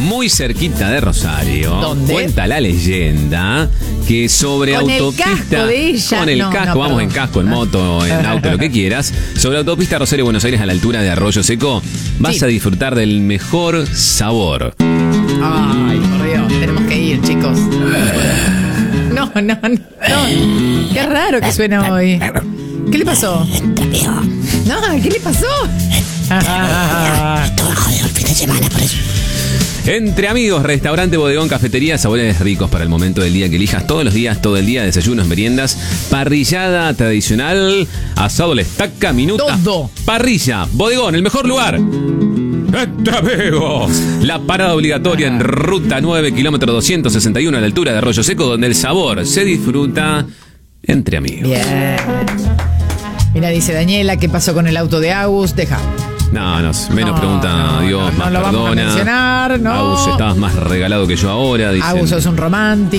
muy cerquita de Rosario. ¿Dónde? Cuenta la leyenda que sobre Con el autopista. casco de ella. Con el No, casco, no, vamos en perdón. casco, en moto, en auto, lo que quieras. Sobre autopista Rosario-Buenos Aires a la altura de Arroyo Seco, vas Sí. a disfrutar del mejor sabor. Ay, por Dios, tenemos que ir, chicos. No. Qué raro que suena hoy. ¿Qué le pasó? No, ¿qué le pasó? Entre amigos, restaurante, bodegón, cafetería, sabores ricos para el momento del día que elijas. Todos los días, todo el día, desayunos, meriendas, parrillada tradicional, asado la estaca, minuta. Todo. Parrilla, bodegón, el mejor lugar. Entre amigos. La parada obligatoria en ruta 9, kilómetro 261 a la altura de Arroyo Seco, donde el sabor se disfruta entre amigos. Bien. Mira, dice Daniela, ¿qué pasó con el auto de Agus? Deja. No, menos pregunta, Dios, no más lo vamos a perdona. mencionar, no. Agus, estabas más regalado que yo ahora. Dicen. Agus es un romántico.